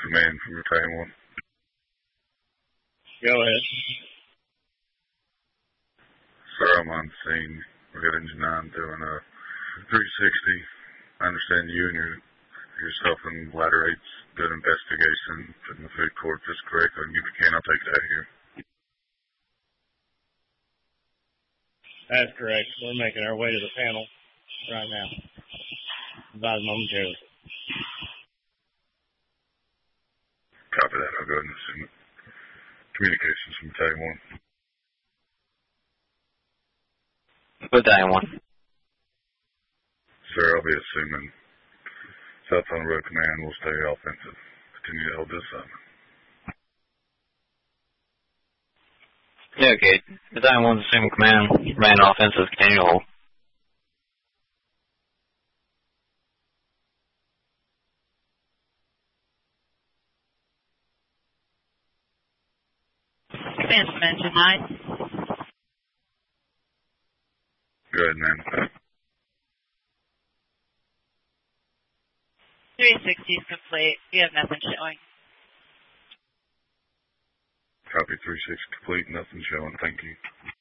command from Battalion 1. Go ahead. Sir, I'm on scene. We got Engine 9 doing a 360. I understand you and yourself and Ladder 8's doing investigation, putting the food court just correctly, and if you can, I'll take it out of here. That's correct. We're making our way to the panel right now. Advise momentarily. Copy that. I'll go ahead and assume it. Communications from Battalion 1. Battalion 1. Sir, I'll be assuming South on Road Command will stay offensive. Continue to hold this up. Yeah, okay. Battalion 1's assuming command, remain offensive, continue to hold. Command from Engine 9. Go ahead, man. 360 is complete. We have nothing showing. Copy 360 complete. Nothing showing. Thank you.